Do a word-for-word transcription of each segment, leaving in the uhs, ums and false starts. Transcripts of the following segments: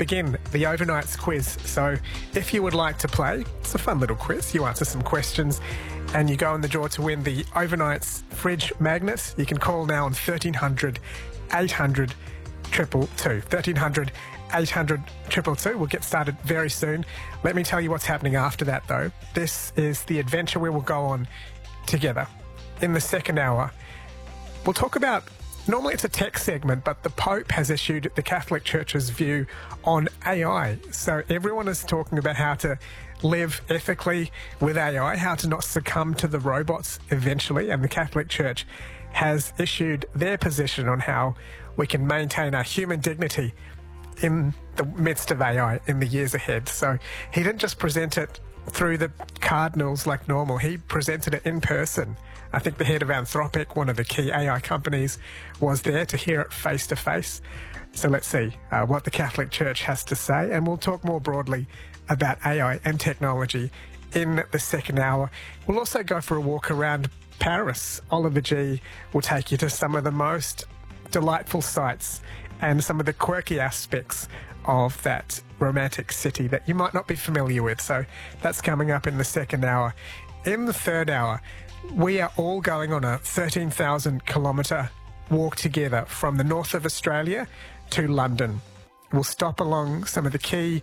begin the Overnights quiz. So if you would like to play, it's a fun little quiz. You answer some questions and you go in the draw to win the Overnights fridge magnet. You can call now on thirteen hundred, eight hundred, two two two. thirteen hundred, eight hundred, two two two. We'll get started very soon. Let me tell you what's happening after that, though. This is the adventure we will go on together. In the second hour, we'll talk about, normally it's a tech segment, but the Pope has issued the Catholic Church's view on A I. So everyone is talking about how to live ethically with A I, how to not succumb to the robots eventually, and the Catholic Church has issued their position on how we can maintain our human dignity in the midst of A I in the years ahead. So he didn't just present it through the cardinals like normal, he presented it in person. I think the head of Anthropic, one of the key A I companies, was there to hear it face to face. So let's see uh, what the Catholic Church has to say, and we'll talk more broadly about A I and technology in the second hour. We'll also go for a walk around Paris. Oliver G will take you to some of the most delightful sights and some of the quirky aspects of that romantic city that you might not be familiar with. So that's coming up in the second hour. In the third hour, we are all going on a thirteen thousand kilometre walk together from the north of Australia to London. We'll stop along some of the key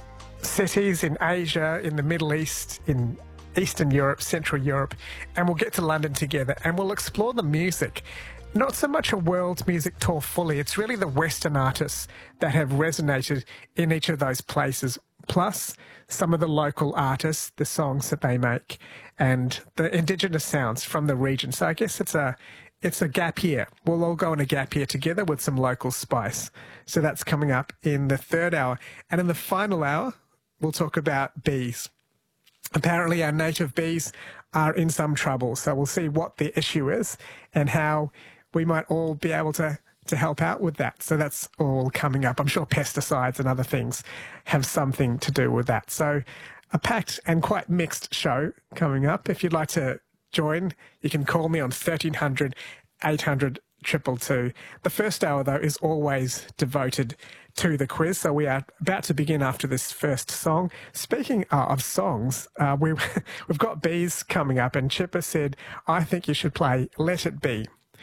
cities in Asia, in the Middle East, in Eastern Europe, Central Europe, and we'll get to London together and we'll explore the music. Not so much a world music tour fully, it's really the Western artists that have resonated in each of those places, plus some of the local artists, the songs that they make, and the Indigenous sounds from the region. So I guess it's a it's a gap year. We'll all go on a gap year together with some local spice. So that's coming up in the third hour. And in the final hour, we'll talk about bees. Apparently our native bees are in some trouble. So we'll see what the issue is and how we might all be able to, to help out with that. So that's all coming up. I'm sure pesticides and other things have something to do with that. So a packed and quite mixed show coming up. If you'd like to join, you can call me on thirteen hundred, eight hundred, two two two. The first hour, though, is always devoted to the quiz. So we are about to begin after this first song. Speaking uh, of songs, uh, we, we've got bees coming up, and Chipper said, I think you should play Let It Be.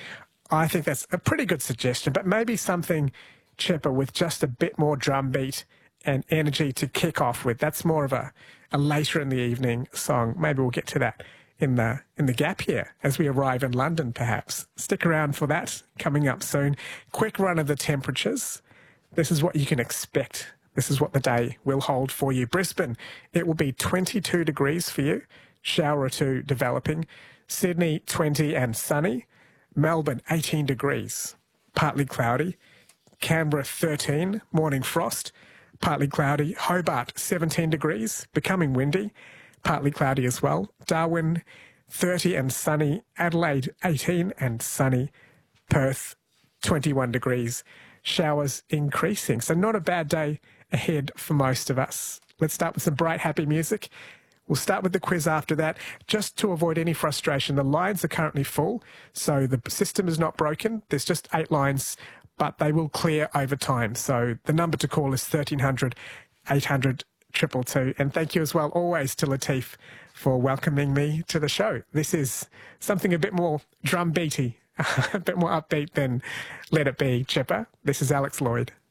I think that's a pretty good suggestion, but maybe something, Chipper, with just a bit more drum beat and energy to kick off with. That's more of a, a later in the evening song. Maybe we'll get to that in the in the gap here as we arrive in London, perhaps. Stick around for that, coming up soon. Quick run of the temperatures. This is what you can expect. This is what the day will hold for you. Brisbane, it will be twenty-two degrees for you. Shower or two developing. Sydney, twenty and sunny. Melbourne, eighteen degrees. Partly cloudy. Canberra, thirteen. Morning frost. Partly cloudy. Hobart, seventeen degrees. Becoming windy. Partly cloudy as well. Darwin, thirty and sunny. Adelaide, eighteen and sunny. Perth, twenty-one degrees. Showers increasing. So not a bad day ahead for most of us. Let's start with some bright, happy music. We'll start with the quiz after that. Just to avoid any frustration, the lines are currently full, so the system is not broken. There's just eight lines, but they will clear over time. So the number to call is thirteen hundred, eight hundred, two two two. And thank you as well, always, to Latif for welcoming me to the show. This is something a bit more drum beaty, a bit more upbeat than Let It Be, Chipper. This is Alex Lloyd.